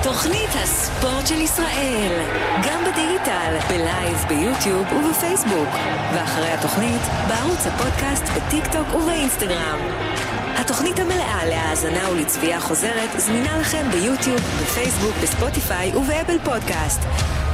תוכנית הספורט של ישראל, גם בדיגיטל, בלייב, ביוטיוב ובפייסבוק, ואחרי התוכנית בערוץ הפודקאסט, בטיק טוק ובאינסטגרם. התוכנית המלאה להאזנה ולצפייה חוזרת זמינה לכם ביוטיוב, בפייסבוק, בספוטיפיי ובאפל פודקאסט.